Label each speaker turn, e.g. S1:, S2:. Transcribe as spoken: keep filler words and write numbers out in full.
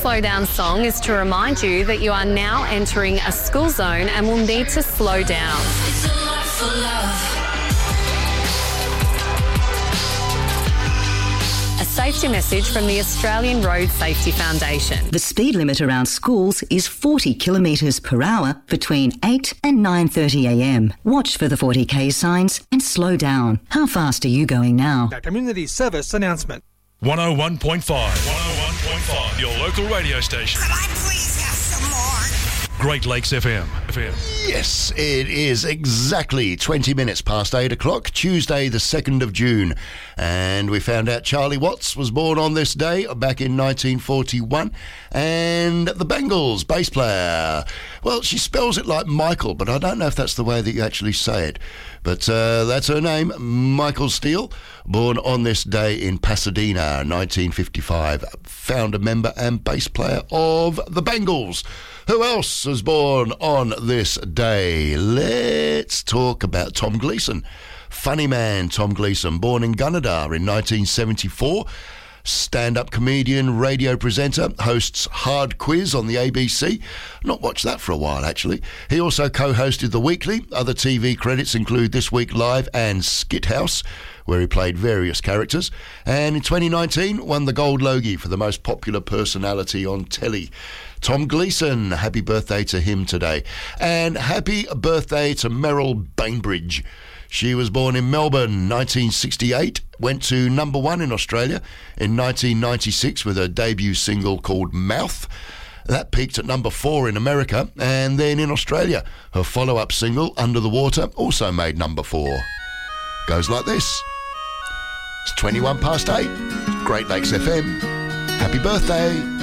S1: Slow Down song is to remind you that you are now entering a school zone and will need to slow down.
S2: It's a lot for love.
S1: A safety message from the Australian Road Safety Foundation.
S3: The speed limit around schools is forty kilometres per hour between eight and nine thirty a m. Watch for the forty k signs and slow down. How fast are you going now?
S4: A community service announcement.
S5: one oh one point five. one oh one point five. Your local radio station.
S6: Could I please have some more?
S5: Great Lakes F M. F M.
S7: Yes, it is exactly twenty minutes past eight o'clock, Tuesday the second of June. And we found out Charlie Watts was born on this day back in nineteen forty-one. And the Bengals bass player. Well, she spells it like Michael, but I don't know if that's the way that you actually say it. But uh, that's her name, Michael Steele, born on this day in Pasadena, nineteen fifty-five. Founder, member and bass player of the Bengals. Who else was born on this day? Let's talk about Tom Gleeson. Funny man Tom Gleeson, born in Gunnedah in nineteen seventy-four. Stand-up comedian, radio presenter, hosts Hard Quiz on the A B C. Not watched that for a while, actually. He also co-hosted The Weekly. Other T V credits include This Week Live and Skit House, where he played various characters. And in twenty nineteen, won the Gold Logie for the most popular personality on telly. Tom Gleeson, happy birthday to him today. And happy birthday to Meryl Bainbridge. She was born in Melbourne, nineteen sixty-eight, went to number one in Australia in nineteen ninety-six with her debut single called Mouth. That peaked at number four in America, and then in Australia, her follow-up single, Under the Water, also made number four. Goes like this. It's twenty-one past eight, Great Lakes F M. Happy birthday.